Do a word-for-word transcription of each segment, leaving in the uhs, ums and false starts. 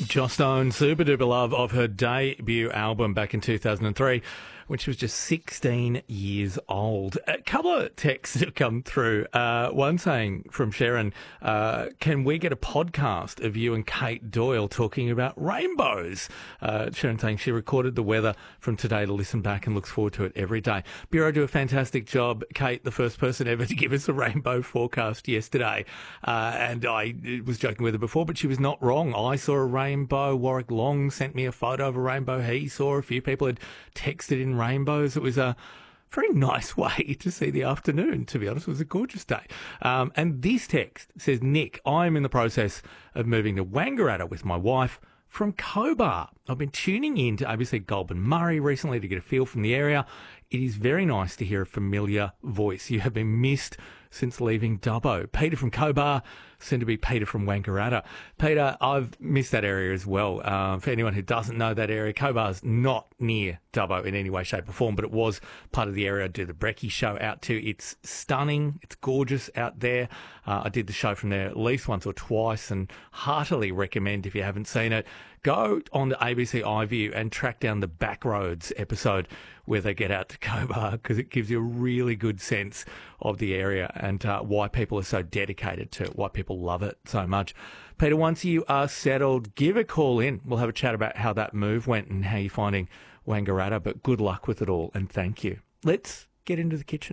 Joss Stone, super duper love of her debut album back in two thousand three, when she was just sixteen years old. A couple of texts have come through. Uh, one saying from Sharon, uh, can we get a podcast of you and Kate Doyle talking about rainbows? Uh, Sharon saying she recorded the weather from today to listen back and looks forward to it every day. Bureau do a fantastic job. Kate, the first person ever to give us a rainbow forecast yesterday. Uh, and I was joking with her before, but she was not wrong. I saw a rainbow. Warwick Long sent me a photo of a rainbow he saw. A few people had texted in rainbows. It was a very nice way to see the afternoon, to be honest. It was a gorgeous day. Um, and this text says, Nick, I'm in the process of moving to Wangaratta with my wife from Cobar. I've been tuning in to A B C Goulburn Murray recently to get a feel from the area. It is very nice to hear a familiar voice. You have been missed since leaving Dubbo. Peter from Cobar, soon to be Peter from Wangaratta. Peter, I've missed that area as well. Uh, for anyone who doesn't know that area, Cobar's not near Dubbo in any way, shape or form, but it was part of the area I do the Brekkie show out to. It's stunning. It's gorgeous out there. Uh, I did the show from there at least once or twice and heartily recommend, if you haven't seen it, go on the A B C iView and track down the Backroads episode where they get out to Cobar, because it gives you a really good sense of the area and uh, why people are so dedicated to it, why people love it so much. Peter, once you are settled, give a call in. We'll have a chat about how that move went and how you're finding Wangaratta, but good luck with it all and thank you. Let's get into the kitchen.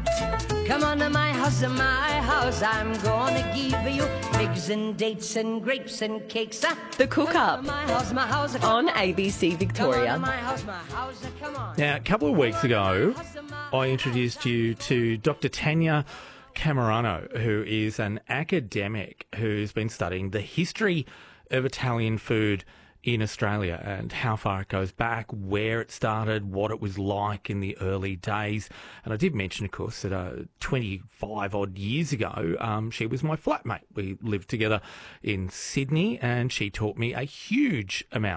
Come on to my house, my house, I'm gonna give you figs and dates and grapes and cakes. Ah, The Cook Up my house, my house, on A B C Come on Victoria. to my house, my house, come on. Now, a couple of weeks ago, I introduced you to Doctor Tanya Camerano, who is an academic who's been studying the history of Italian food in Australia and how far it goes back, where it started, what it was like in the early days. And I did mention, of course, that uh, twenty-five odd years ago, um, she was my flatmate. We lived together in Sydney and she taught me a huge amount